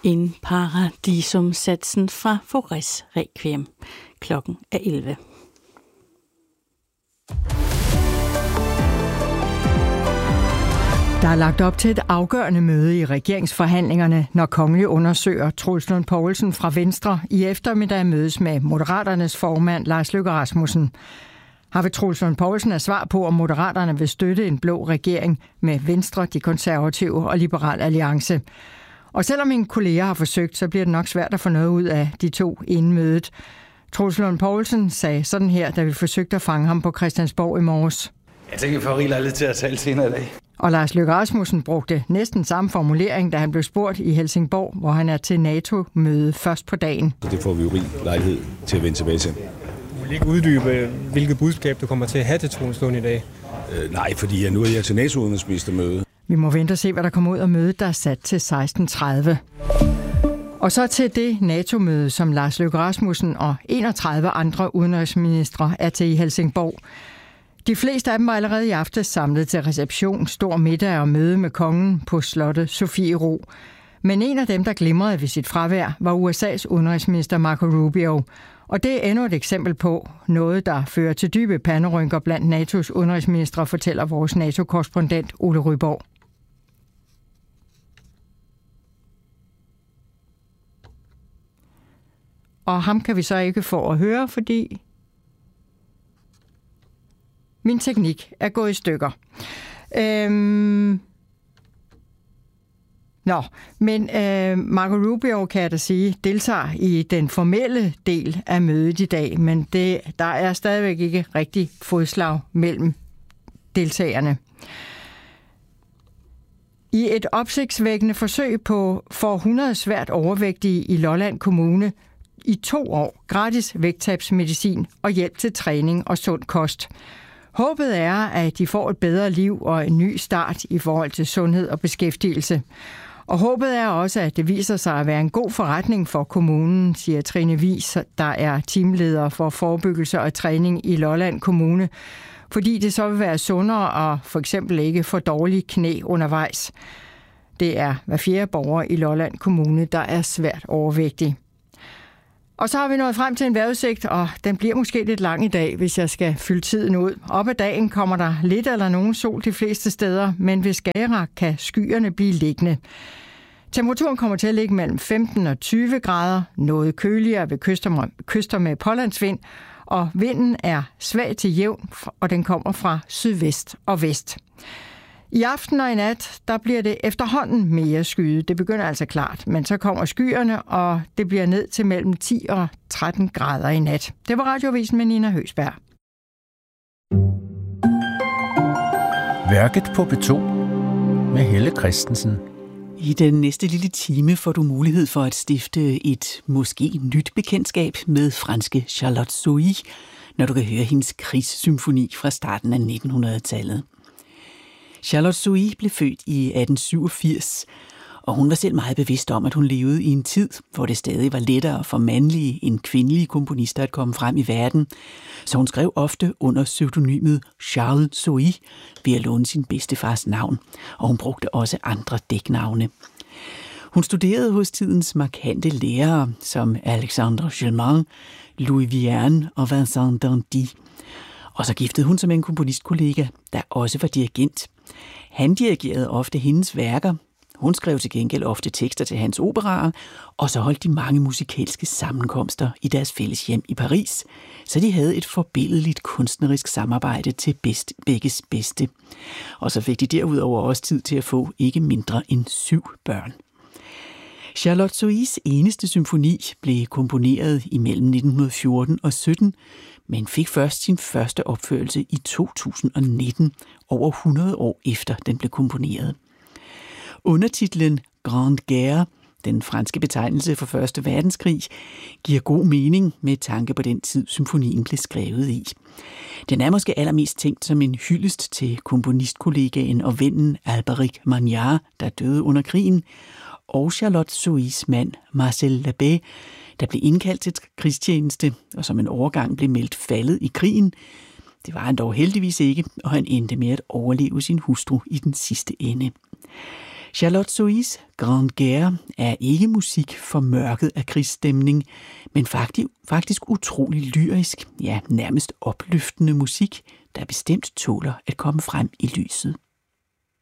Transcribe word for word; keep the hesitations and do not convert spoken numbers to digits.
In Paradisum-satsen fra Faurés Requiem. Klokken er elleve. Der er lagt op til et afgørende møde i regeringsforhandlingerne, når kongelig undersøger Troels Lund Poulsen fra Venstre i eftermiddag mødes med Moderaternes formand Lars Løkke Rasmussen. Har ved Troels Lund Poulsen er svar på, om Moderaterne vil støtte en blå regering med Venstre, De Konservative og Liberal Alliance. Og selvom mine kolleger har forsøgt, så bliver det nok svært at få noget ud af de to inden mødet. Troels Lund Poulsen sagde sådan her, da vi forsøgte at fange ham på Christiansborg i morges. Jeg tænker, jeg får rig lejlighed til at tale senere i dag. Og Lars Løkke Rasmussen brugte næsten samme formulering, da han blev spurgt i Helsingborg, hvor han er til NATO-møde først på dagen. Det får vi jo rig lejlighed til at vende tilbage til. Du vil ikke uddybe, hvilket budskab du kommer til at have til Troels Lund i dag? Øh, nej, fordi jeg nu er jeg til NATO-udenrigsministermøde. Vi må vente og se, hvad der kommer ud af mødet, der er sat til seksten tredive. Og så til det NATO-møde, som Lars Løkke Rasmussen og enogtredive andre udenrigsministre er til i Helsingborg. De fleste af dem var allerede i aftes samlet til reception, stor middag og møde med kongen på slottet Sofiero. Men en af dem, der glimrede ved sit fravær, var U S A's udenrigsminister Marco Rubio. Og det er endnu et eksempel på noget, der fører til dybe panderynker blandt N A T O's udenrigsministre, fortæller vores NATO-korrespondent Ole Ryborg. Og ham kan vi så ikke få at høre, fordi min teknik er gået i stykker. Øhm... Nå, men øh, Marco Rubio, kan jeg da sige, deltager i den formelle del af mødet i dag, men det, der er stadigvæk ikke rigtig fodslag mellem deltagerne. I et opsigtsvækkende forsøg på for hundrede svært overvægtige i Lolland Kommune i to år gratis vægttabsmedicin og hjælp til træning og sund kost. Håbet er, at de får et bedre liv og en ny start i forhold til sundhed og beskæftigelse. Og håbet er også, at det viser sig at være en god forretning for kommunen, siger Trine Wies, der er teamleder for forebyggelse og træning i Lolland Kommune, fordi det så vil være sundere og for eksempel ikke få dårlige knæ undervejs. Det er hver fjerde borger i Lolland Kommune, der er svært overvægtig. Og så har vi nået frem til en vejrudsigt, og den bliver måske lidt lang i dag, hvis jeg skal fylde tiden ud. Op ad dagen kommer der lidt eller nogen sol de fleste steder, men ved Skagerrak kan skyerne blive liggende. Temperaturen kommer til at ligge mellem femten og tyve grader, noget køligere ved kyster, kyster med pålandsvind, og vinden er svag til jævn, og den kommer fra sydvest og vest. I aften og i nat, der bliver det efterhånden mere skyet. Det begynder altså klart, men så kommer skyerne, og det bliver ned til mellem ti og tretten grader i nat. Det var Radioavisen med Nina Høgsberg. Værket på P to med Helle Christensen. I den næste lille time får du mulighed for at stifte et måske nyt bekendtskab med franske Charlotte Zoe, når du kan høre hendes krigssymfoni fra starten af nitten hundrede-tallet. Charlotte Zoe blev født i atten syvogfirs, og hun var selv meget bevidst om, at hun levede i en tid, hvor det stadig var lettere for mandlige end kvindelige komponister at komme frem i verden, så hun skrev ofte under pseudonymet Charles Zoe ved at låne sin bedstefars navn, og hun brugte også andre dæknavne. Hun studerede hos tidens markante lærere som Alexandre Germain, Louis Vierne og Vincent Dandy. Og så giftede hun sig med en komponistkollega, der også var dirigent. Han dirigerede ofte hendes værker. Hun skrev til gengæld ofte tekster til hans operaer, og så holdt de mange musikalske sammenkomster i deres fælles hjem i Paris, så de havde et forbilledeligt kunstnerisk samarbejde til bedst, begges bedste. Og så fik de derudover også tid til at få ikke mindre end syv børn. Charlotte Zoes eneste symfoni blev komponeret imellem nitten fjorten og sytten, men fik først sin første opførelse i to tusind og nitten, over hundrede år efter den blev komponeret. Undertitlen Grande Guerre, den franske betegnelse for Første Verdenskrig, giver god mening med tanke på den tid, symfonien blev skrevet i. Den er måske allermest tænkt som en hyldest til komponistkollegaen og vennen Alberic Magnard, der døde under krigen, og Charlotte Zoes mand Marcel Labbé, der blev indkaldt til krigstjeneste og som en overgang blev meldt faldet i krigen. Det var han dog heldigvis ikke, og han endte med at overleve sin hustru i den sidste ende. Charlotte Zois Grande Guerre er ikke musik formørket af krigsstemning, men faktisk, faktisk utrolig lyrisk, ja nærmest opløftende musik, der bestemt tåler at komme frem i lyset.